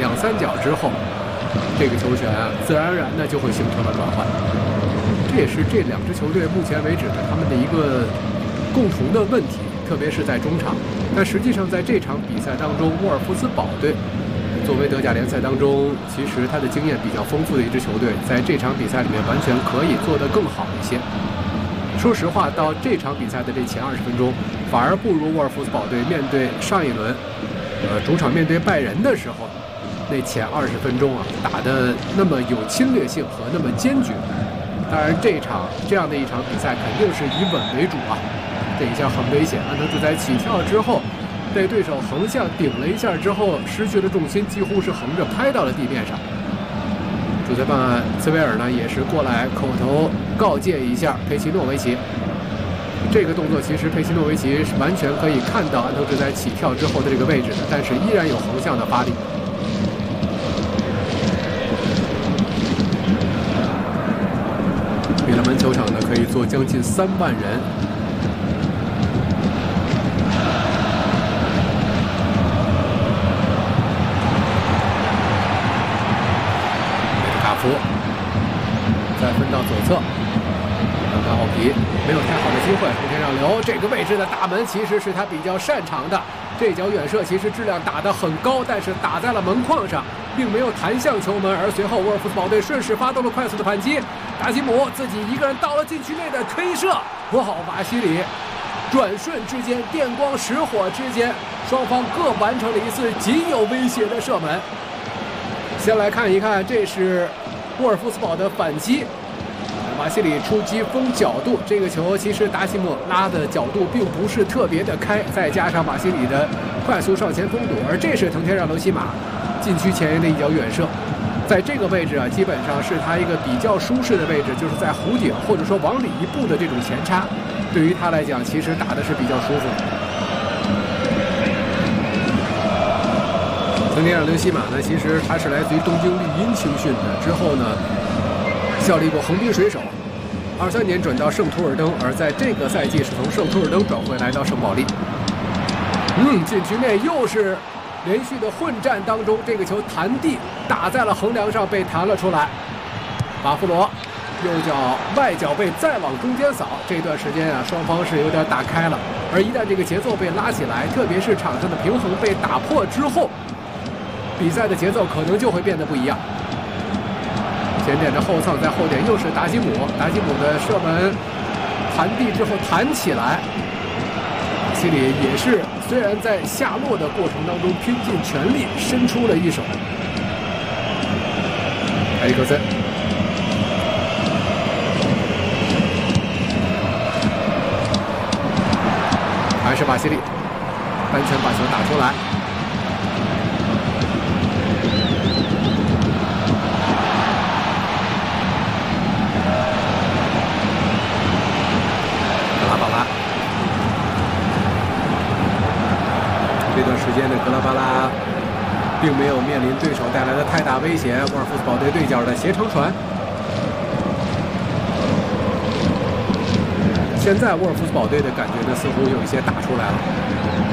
2、3脚之后，这个球权自然而然的就会形成了转换。这也是这2支球队目前为止的他们的一个共同的问题，特别是在中场。但实际上在这场比赛当中，沃尔夫斯堡队作为德甲联赛当中其实他的经验比较丰富的一支球队，在这场比赛里面完全可以做得更好一些。说实话，到这场比赛的这前20分钟，反而不如沃尔夫斯堡队面对上一轮，主场面对拜仁的时候，那前20分钟啊打得那么有侵略性和那么坚决。当然，这样的一场比赛肯定是以稳为主啊。这一下很危险，安德志在起跳之后，被对手横向顶了一下之后，失去了重心，几乎是横着拍到了地面上。主裁判茨维尔呢也是过来口头告诫一下佩奇诺维奇。这个动作其实佩奇诺维奇是完全可以看到安德志在起跳之后的这个位置的，但是依然有横向的发力。米兰门球场呢可以坐将近3万人。梅特卡夫再分到左侧，看看奥皮没有太好的机会，从天上流。这个位置的大门其实是他比较擅长的，这脚远射其实质量打得很高，但是打在了门框上，并没有弹向球门。而随后沃尔夫斯堡队顺势发动了快速的反击，达吉姆自己一个人到了禁区内的推射，哇，瓦西里转瞬之间，电光石火之间，双方各完成了一次极有威胁的射门。先来看一看，这是沃尔夫斯堡的反击，瓦西里出击封角度，这个球其实达西姆拉的角度并不是特别的开，再加上瓦西里的快速上前封堵，而这是藤田让流西马禁区前沿的一脚远射。在这个位置啊，基本上是他一个比较舒适的位置，就是在弧顶或者说往里一步的这种前插，对于他来讲其实打的是比较舒服的。藤田让流西马呢，其实他是来自于东京绿茵青训的，之后呢效力过横滨水手，23年转到圣图尔登，而在这个赛季是从圣图尔登转回来到圣保利。禁区内又是连续的混战当中，这个球弹地打在了横梁上，被弹了出来。巴夫罗右脚外脚背再往中间扫，这段时间啊，双方是有点打开了。而一旦这个节奏被拉起来，特别是场上的平衡被打破之后，比赛的节奏可能就会变得不一样。前点的后蹭，在后点又是达吉姆，达吉姆的射门弹地之后弹起来，西里也是虽然在下落的过程当中拼尽全力伸出了一手。埃里克森还是瓦西里单拳把球打出来。这段时间的格拉巴拉并没有面临对手带来的太大威胁，沃尔夫斯堡队对角的斜长传，现在沃尔夫斯堡队的感觉呢似乎有一些打出来了。